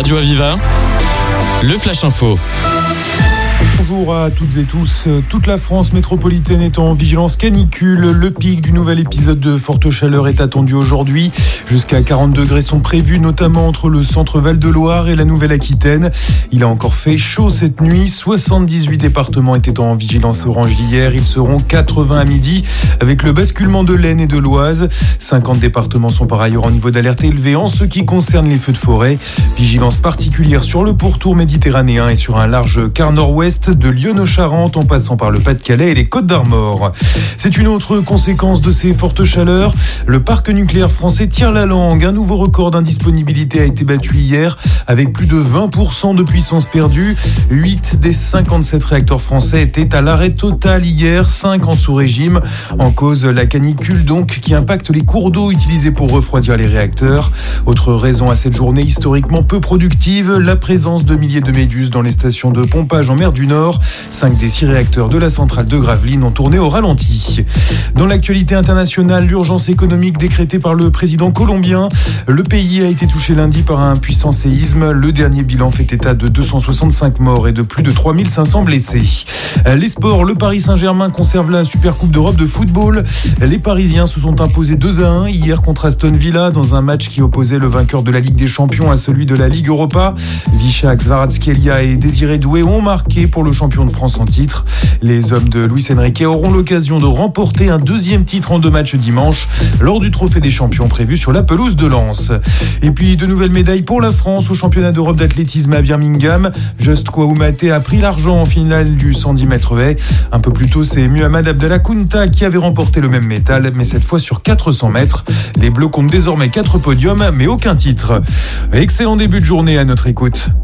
Radio Aviva, le Flash Info. Bonjour à toutes et tous. Toute la France métropolitaine est en vigilance canicule. Le pic du nouvel épisode de forte chaleur est attendu aujourd'hui. Jusqu'à 40 degrés sont prévus, notamment entre le centre Val-de-Loire et la Nouvelle-Aquitaine. Il a encore fait chaud cette nuit. 78 départements étaient en vigilance orange d'hier. Ils seront 80 à midi avec le basculement de l'Aisne et de l'Oise. 50 départements sont par ailleurs en niveau d'alerte élevé en ce qui concerne les feux de forêt. Vigilance particulière sur le pourtour méditerranéen et sur un large quart nord-ouest de Lyon aux Charentes en passant par le Pas-de-Calais et les Côtes-d'Armor. C'est une autre conséquence de ces fortes chaleurs. Le parc nucléaire français tire la langue. Un nouveau record d'indisponibilité a été battu hier avec plus de 20% de puissance perdue. 8 des 57 réacteurs français étaient à l'arrêt total hier, 5 en sous-régime. En cause, la canicule donc qui impacte les cours d'eau utilisés pour refroidir les réacteurs. Autre raison à cette journée historiquement peu productive, la présence de milliers de méduses dans les stations de pompage en mer du Nord. 5 des 6 réacteurs de la centrale de Gravelines ont tourné au ralenti. Dans l'actualité internationale, l'urgence économique décrétée par le président colombien. Le pays a été touché lundi par un puissant séisme. Le dernier bilan fait état de 265 morts et de plus de 3500 blessés. Les sports, le Paris Saint-Germain conserve la Supercoupe d'Europe de football. Les Parisiens se sont imposés 2-1 hier contre Aston Villa dans un match qui opposait le vainqueur de la Ligue des Champions à celui de la Ligue Europa. Visca, Kvaratskhelia et Désiré Doué ont marqué pour le champion de France en titre. Les hommes de Luis Enrique auront l'occasion de remporter un deuxième titre en 2 matchs dimanche lors du Trophée des Champions prévu sur la pelouse de Lens. Et puis de nouvelles médailles pour la France au championnat d'Europe d'athlétisme à Birmingham. Just Kouaoumate a pris l'argent en finale du 110 mètres haies. Un peu plus tôt, c'est Muhammad Abdallah Kounta qui avait remporté le même métal, mais cette fois sur 400 mètres. Les Bleus comptent désormais 4 podiums, mais aucun titre. Excellent début de journée à notre écoute.